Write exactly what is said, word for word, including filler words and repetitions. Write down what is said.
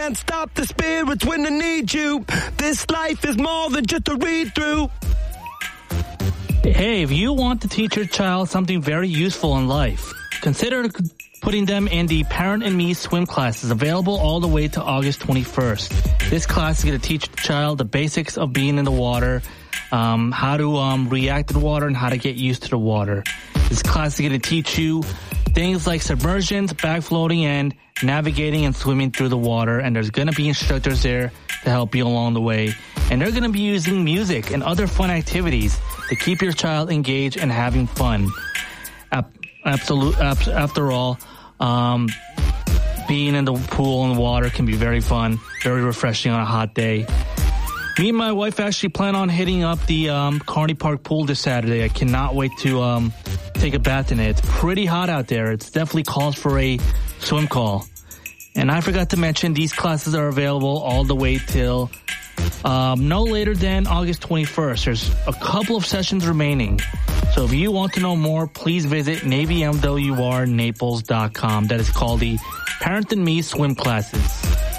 can't stop the spirits when they need you. This life is more than just a read-through. Hey, if you want to teach your child something very useful in life, consider putting them in the Parent and Me swim classes, available all the way to August twenty-first. This class is going to teach the child the basics of being in the water, um, how to um, react to the water, and how to get used to the water. This class is going to teach you things like submersions, back floating, and navigating and swimming through the water. And there's going to be instructors there to help you along the way. And they're going to be using music and other fun activities to keep your child engaged and having fun. Absolute, after all, um, being in the pool and the water can be very fun, very refreshing on a hot day. Me and my wife actually plan on hitting up the um, Kearney Park pool this Saturday. I cannot wait to um, take a bath in it. It's pretty hot out there. It's definitely calls for a swim call. And I forgot to mention, these classes are available all the way till um, no later than August twenty-first. There's a couple of sessions remaining. So if you want to know more, please visit Navy M W R Naples dot com. That is called the Parent and Me Swim Classes.